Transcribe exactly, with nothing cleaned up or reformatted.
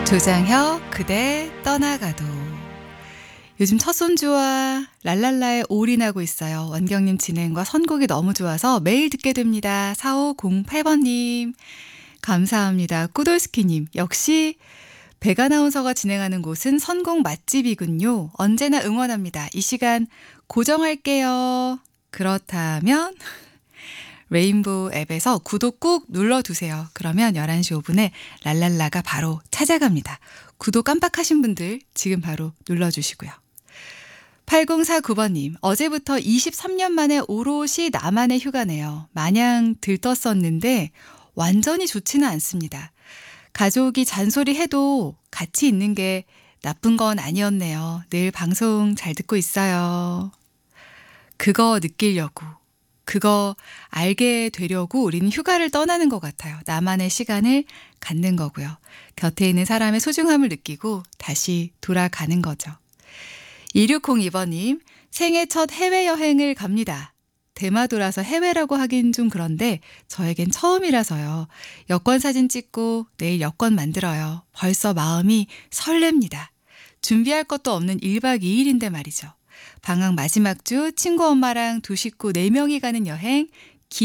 조장혁 그대 떠나가도. 요즘 첫 손주와 랄랄라에 올인하고 있어요. 원경님 진행과 선곡이 너무 좋아서 매일 듣게 됩니다. 사오공팔 번님 감사합니다. 꾸돌스키님 역시 백아나운서가 진행하는 곳은 선곡 맛집이군요. 언제나 응원합니다. 이 시간 고정할게요. 그렇다면 레인보우 앱에서 구독 꾹 눌러두세요. 그러면 열한 시 오 분에 랄랄라가 바로 찾아갑니다. 구독 깜빡하신 분들 지금 바로 눌러주시고요. 팔공사구 번님 어제부터 이십삼 년 만에 오롯이 나만의 휴가네요. 마냥 들떴었는데 완전히 좋지는 않습니다. 가족이 잔소리해도 같이 있는 게 나쁜 건 아니었네요. 늘 방송 잘 듣고 있어요. 그거 느끼려고, 그거 알게 되려고 우리는 휴가를 떠나는 것 같아요. 나만의 시간을 갖는 거고요. 곁에 있는 사람의 소중함을 느끼고 다시 돌아가는 거죠. 이육공이 번님 생애 첫 해외여행을 갑니다. 대마도라서 해외라고 하긴 좀 그런데 저에겐 처음이라서요. 여권 사진 찍고 내일 여권 만들어요. 벌써 마음이 설렙니다. 준비할 것도 없는 일 박 이 일인데 말이죠. 방학 마지막 주 친구 엄마랑 두 식구 네 명이 가는 여행